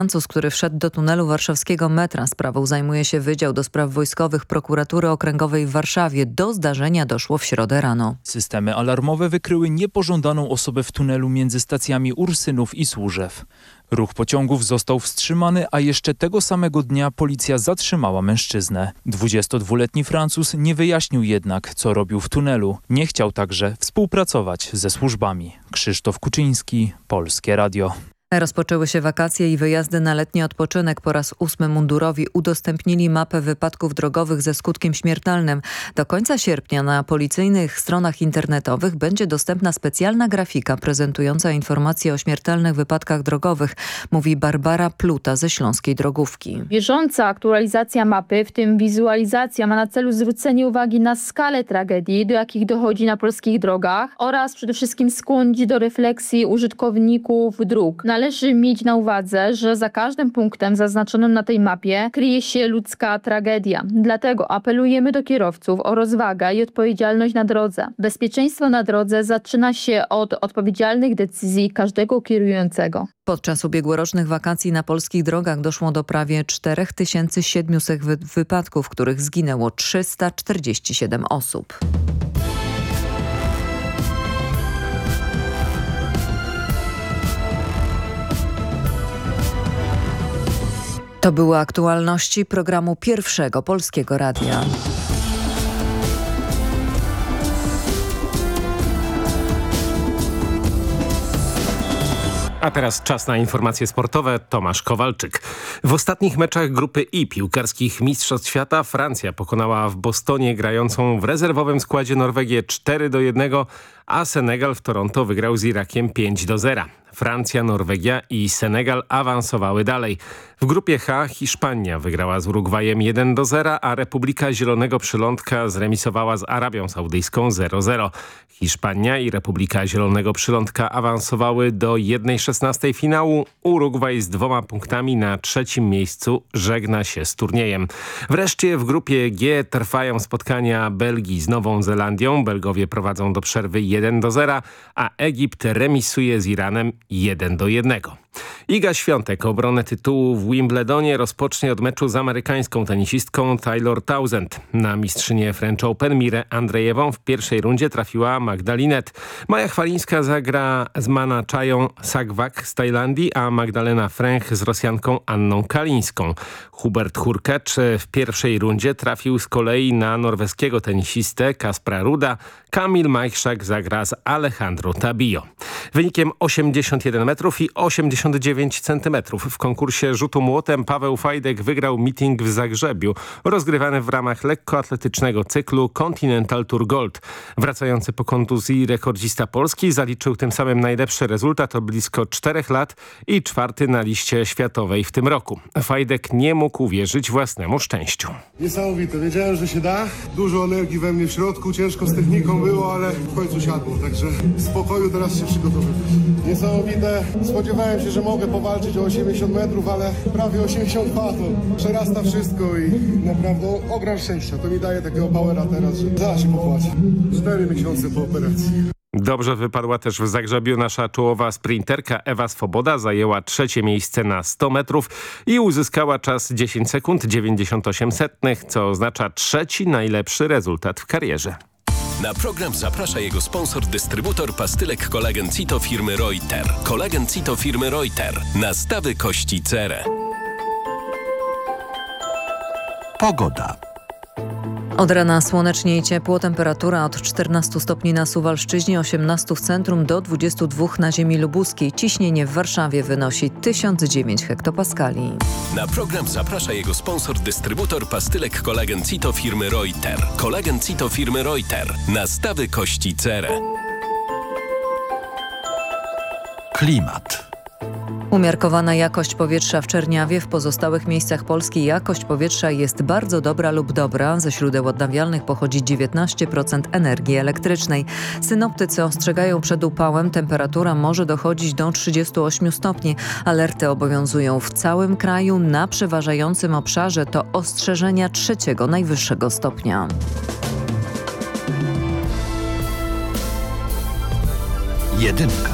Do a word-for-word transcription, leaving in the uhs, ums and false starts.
Francuz, który wszedł do tunelu warszawskiego metra. Sprawą zajmuje się Wydział do Spraw Wojskowych Prokuratury Okręgowej w Warszawie. Do zdarzenia doszło w środę rano. Systemy alarmowe wykryły niepożądaną osobę w tunelu między stacjami Ursynów i Służew. Ruch pociągów został wstrzymany, a jeszcze tego samego dnia policja zatrzymała mężczyznę. dwudziestodwuletni Francuz nie wyjaśnił jednak, co robił w tunelu. Nie chciał także współpracować ze służbami. Krzysztof Kuczyński, Polskie Radio. Rozpoczęły się wakacje i wyjazdy na letni odpoczynek. Po raz ósmy mundurowi udostępnili mapę wypadków drogowych ze skutkiem śmiertelnym. Do końca sierpnia na policyjnych stronach internetowych będzie dostępna specjalna grafika prezentująca informacje o śmiertelnych wypadkach drogowych, mówi Barbara Pluta ze Śląskiej Drogówki. Bieżąca aktualizacja mapy, w tym wizualizacja, ma na celu zwrócenie uwagi na skalę tragedii, do jakich dochodzi na polskich drogach, oraz przede wszystkim skłonić do refleksji użytkowników dróg. Należy mieć na uwadze, że za każdym punktem zaznaczonym na tej mapie kryje się ludzka tragedia. Dlatego apelujemy do kierowców o rozwagę i odpowiedzialność na drodze. Bezpieczeństwo na drodze zaczyna się od odpowiedzialnych decyzji każdego kierującego. Podczas ubiegłorocznych wakacji na polskich drogach doszło do prawie cztery tysiące siedemset wy- wypadków, w których zginęło trzysta czterdzieści siedem osób. To były aktualności programu Pierwszego Polskiego Radia. A teraz czas na informacje sportowe. Tomasz Kowalczyk. W ostatnich meczach grupy I piłkarskich Mistrzostw Świata Francja pokonała w Bostonie grającą w rezerwowym składzie Norwegię cztery do jednego, a Senegal w Toronto wygrał z Irakiem pięć do zera. Francja, Norwegia i Senegal awansowały dalej. W grupie H Hiszpania wygrała z Urugwajem jeden do zera, a Republika Zielonego Przylądka zremisowała z Arabią Saudyjską zero zero. Hiszpania i Republika Zielonego Przylądka awansowały do jednej szesnastej finału. Urugwaj z dwoma punktami na trzecim miejscu żegna się z turniejem. Wreszcie w grupie G trwają spotkania Belgii z Nową Zelandią. Belgowie prowadzą do przerwy jeden do zera, a Egipt remisuje z Iranem jeden do jednego. Iga Świątek obronę tytułu w Wimbledonie rozpocznie od meczu z amerykańską tenisistką Taylor Townsend. Na mistrzynię French Open Mirę Andrzejewą w pierwszej rundzie trafiła Magdalinet. Maja Chwalińska zagra z Mana Chają Sagwak z Tajlandii, a Magdalena Fręch z Rosjanką Anną Kalińską. Hubert Hurkacz w pierwszej rundzie trafił z kolei na norweskiego tenisistę Kaspra Ruda. Kamil Majchrzak zagra z Alejandro Tabillo. Wynikiem osiemdziesiąt jeden metrów i osiemdziesiąt dziewięć centymetrów w konkursie rzutu młotem Paweł Fajdek wygrał meeting w Zagrzebiu, rozgrywany w ramach lekkoatletycznego cyklu Continental Tour Gold. Wracający po kontuzji rekordzista Polski zaliczył tym samym najlepszy rezultat od blisko czterech lat i czwarty na liście światowej w tym roku. Fajdek nie mógł uwierzyć własnemu szczęściu. Niesamowite, wiedziałem, że się da. Dużo energii we mnie w środku, ciężko z techniką było, ale w końcu siadło, także w spokoju teraz się przygotowywać. Niesamowite, spodziewałem się, że mogę powalczyć o osiemdziesiąt metrów, ale prawie osiemdziesiąt dwa to przerasta wszystko i naprawdę ogrom szczęścia. To mi daje takiego powera teraz, że zaraz się popłaci. Cztery miesiące po operacji. Dobrze wypadła też w Zagrzebiu nasza czołowa sprinterka Ewa Swoboda. Zajęła trzecie miejsce na sto metrów i uzyskała czas dziesięć sekund dziewięćdziesiąt osiem setnych, co oznacza trzeci najlepszy rezultat w karierze. Na program zaprasza jego sponsor, dystrybutor pastylek Kolagen Cito firmy Reuter. Kolagen Cito firmy Reuter. Nastawy kości cerę. Pogoda. Od rana słonecznie i ciepło, temperatura od czternastu stopni na Suwalszczyźnie, osiemnastu w centrum do dwudziestu dwóch na ziemi lubuskiej. Ciśnienie w Warszawie wynosi tysiąc dziewięć hektopaskali. Na program zaprasza jego sponsor, dystrybutor pastylek Kolagen Cito firmy Reuter. Kolagen Cito firmy Reuter. Nastawy kości cerę. Klimat. Umiarkowana jakość powietrza w Czerniawie. W pozostałych miejscach Polski jakość powietrza jest bardzo dobra lub dobra. Ze źródeł odnawialnych pochodzi dziewiętnaście procent energii elektrycznej. Synoptycy ostrzegają przed upałem. Temperatura może dochodzić do trzydziestu ośmiu stopni. Alerty obowiązują w całym kraju. Na przeważającym obszarze to ostrzeżenia trzeciego najwyższego stopnia. Jedynka.